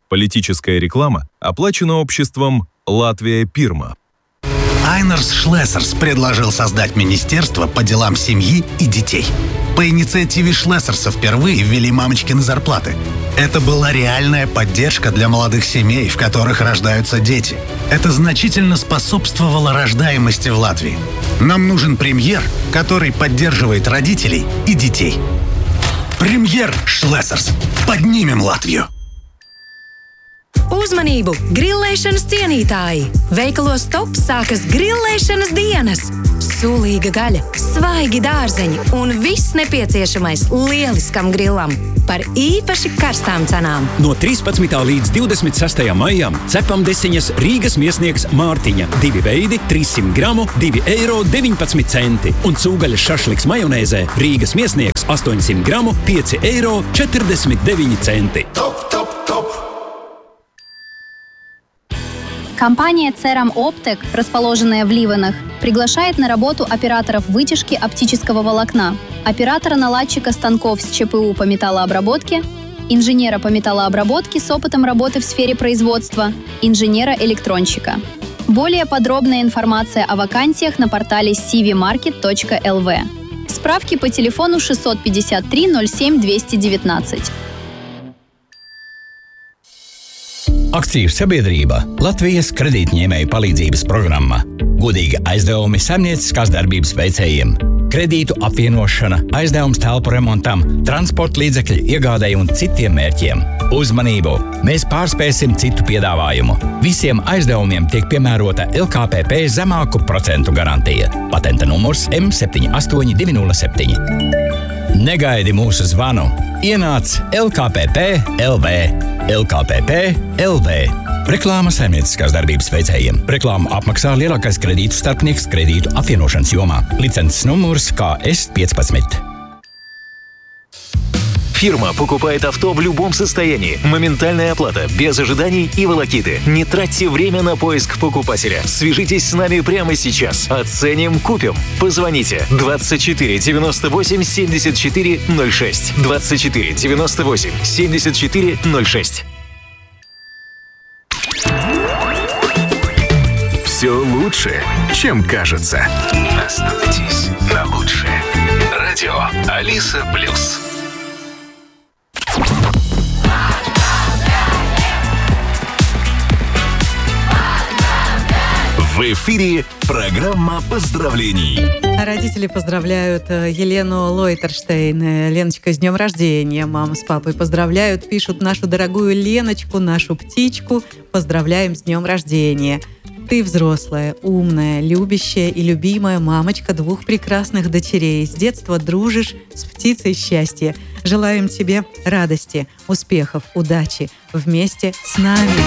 Политическая реклама оплачена обществом «Латвия Пирма». Айнарс Шлессерс предложил создать министерство по делам семьи и детей. По инициативе Шлессерса впервые ввели мамочкины зарплаты. Это была реальная поддержка для молодых семей, в которых рождаются дети. Это значительно способствовало рождаемости в Латвии. Нам нужен премьер, который поддерживает родителей и детей. Премьер Шлессерс. Поднимем Латвию! Uzmanību! Grillēšanas cienītāji! Veikalos Top sākas grillēšanas dienas! Sulīga gaļa, svaigi dārzeņi un viss nepieciešamais lieliskam grillam par īpaši karstām cenām. No 13. līdz 26. maijam cepam desiņas Rīgas miesnieks Mārtiņa. 2 veidi, 300 gramu, 2,19 eiro. Un cūgaļas šašliks majonēzē Rīgas miesnieks 800 gramu, 5,49 eiro. Топ! Компания Ceram Optek, расположенная в Ливенах, приглашает на работу операторов вытяжки оптического волокна, оператора-наладчика станков с ЧПУ по металлообработке, инженера по металлообработке с опытом работы в сфере производства, инженера-электронщика. Более подробная информация о вакансиях на портале cvmarket.lv. Справки по телефону 653 07 219. Akciju sabiedrība Latvijas kredītņēmēju palīdzības programma. Godīgi aizdevumi saimnieciskās darbības veicējiem. Kredītu apvienošana, aizdevums telpu remontam, transporta līdzekļu iegādei un citiem mērķiem. Uzmanību! Mēs pārspēsim citu piedāvājumu. Visiem aizdevumiem tiek piemērota LKPP zemāku procentu garantija. Patenta numurs M78207. Negaidi mūsu zvanu. Ienāc LKPP LV. LKPP LV. Reklāma saimnieciskās darbības veicējiem. Reklāmu apmaksā lielākais kredītu starpnieks kredītu apvienošanas jomā. Licences numurs KS15. Фирма покупает авто в любом состоянии. Моментальная оплата, без ожиданий и волокиты. Не тратьте время на поиск покупателя. Свяжитесь с нами прямо сейчас. Оценим, купим. Позвоните 24 98 74 06. 24 98 74 06. Все лучше, чем кажется. Остановитесь на лучшее. Радио Алиса Плюс. В эфире программа поздравлений. Родители поздравляют Елену Лойтерштейн. Леночка, с днем рождения. Мама с папой поздравляют, пишут: нашу дорогую Леночку, нашу птичку. Поздравляем с днем рождения. Ты взрослая, умная, любящая и любимая мамочка 2 прекрасных дочерей. С детства дружишь с птицей счастья. Желаем тебе радости, успехов, удачи вместе с нами.